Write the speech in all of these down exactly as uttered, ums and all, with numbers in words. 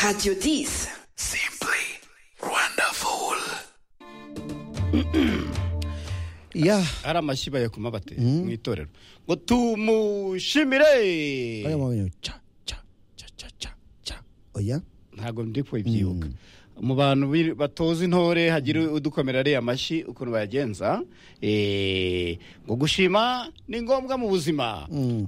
Radio dix. Simply wonderful. Ya ari amashyi bayakoma bate mu itorero ngo tumushimire aya mabintu cha cha cha cha cha cha oya ntago ndiko ibyibuka mu bantu bi- batoza intore hagira udukomera ari amashyi ukuntu bayagenza eh ngo gushima ni ngombwa mu buzima Mm.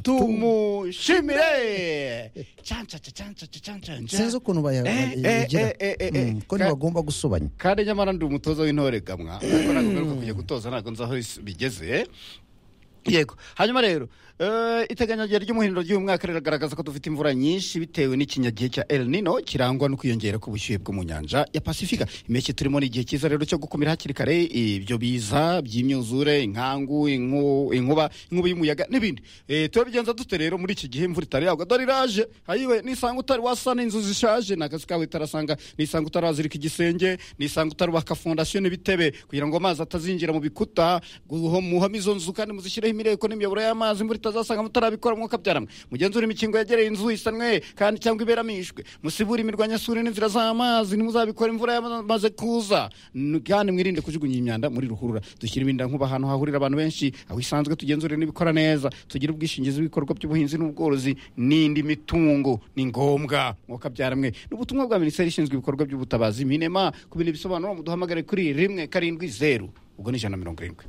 tumushimire chancha chancha chancha sinzi ukuntu bayagira ko ntibagomba gusobanya kandi nyamara ndi umutoza w'intore gamwa ariko ntabwo mperuka kujya gutoza ntabwo nzi aho is- bigeze yego hanyuma rero eh, iteganyagihe ry'umuhindo ry'uyu mwaka riragaragaza ko dufite imvura nyinshi bitewe n'ikinyagihe cya El Nino kirangwa no kwiyongera k'ubushyuhe bwo mu nyanja ya Pasifika. Impeshyi turimo ni igihe cyiza rero cyo gukumira hakiri kare ibyo biza by'imyuzure, inkangu, inku- inkuba, inkuba y'umuyaga n'ibindi. Eh, turabigenza dute rero muri iki gihe imvura itari yagwa dore iraje ayiwe nisanga utari wasana inzu zishaje nakazi kawe tarasanga nisanga utarazirika igisenge nisanga utarubaka fondation n'ibitebe kugira ngo amazi atazinjira mu bikuta muhame izo nzu kandi muzishyireho imireko n'imiyoboro y'amazi imvura itazasanga mutarabikora mwuka byaramwe mugenzura imikingo yegereye inzu isanwe kandi cyangwa iberamishwe musibura imirwanyasuri n'inzira z'amazi nimuzabikora imvura yamaze kuza N- kandi mwirinde kujugunya imyanda muri ruhurura dushyira ibinda nkuba ahantu hahurira abantu benshi aho isanzwe tugenzurire n'ibikora neza tugira ubwishingizi bw'ibikorwa by'ubuhinzi n'ubworozi n'indi mitungo ni ngombwa mwuka byaramwe n'ubutumwa bwa minisiteri ishinzwe ibikorwa by'ubutabazi minema ku bintu bisobanuro muduhamagare kuri rimwe karindwi zeru ubwo ni ijana na mirongo irindwi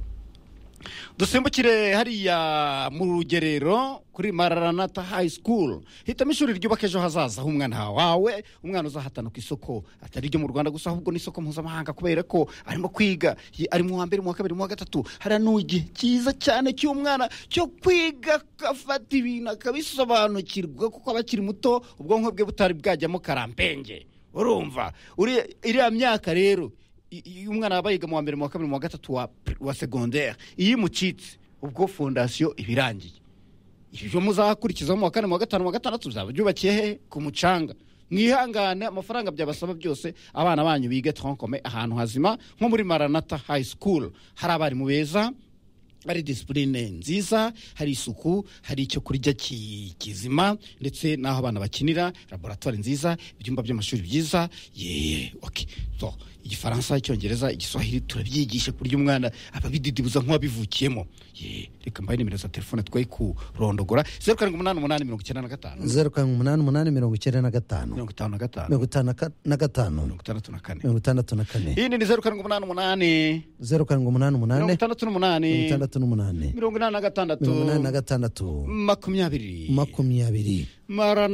dusimbukire hariya mu rugerero kuri Maranatha High School hitamo ishuri ryubaka ejo hazaza h'umwana wawe umwana uzahatana ku isoko atari ryo mu Rwanda gusa ahubwo n'isoko mpuzamahanga kubera ko arimo kwiga Yi- ari mu wa mbere mu wa kabiri mu wa gatatu hariya ni igihe cyiza cyane cy'umwana cyo kwiga akafata ibintu akabisobanukirwa kuko aba akiri muto ubwonko bwe butari bwajyamo karambenge urumva uri- iriya myaka rero i- iyo umwana aba yiga mu wa mbere mu wa kabiri mu wa gatatu wa, pri- wa secondaire iyo imucitse ubwo fondasiyo ibirangiye ibyo muzakurikizaho mu wa kane mu wa gatanu mu wa gatandatu bizaba byubakiye he ku mucanga mwihangane amafaranga byabasaba byose abana banyu bige tronkome ahantu hazima nko muri Maranatha High School hari abarimu beza hari disipurine nziza hari isuku hari icyo kurya ki- kizima ndetse n'aho abana bakinira laboratoire nziza ibyumba by'amashuri byiza ye okay so igifaransa icyongereza igiswahili turabyigisha ku buryo umwana ababididibuza nk'uwabivukiyemo ye reka mbaye nimero za telefone twaye kurondogora zeru karindwi umunani umunani mirongo icyenda na gatanu zeru karindwi umunani umunani mirongo icyenda na gatanu mirongo itanu na gatanu mirongo itanu na ka- na gatanu mirongo itandatu na kane mirongo itandatu na kane iyindi ni zeru karindwi umunani umunani zeru karindwi umunani mirongo umunani itandatu n'umunani mirongo itandatu n'umunani mirongo inani na gatandatu mirongo inani na gatandatu makumyabiri makumyabiri Marana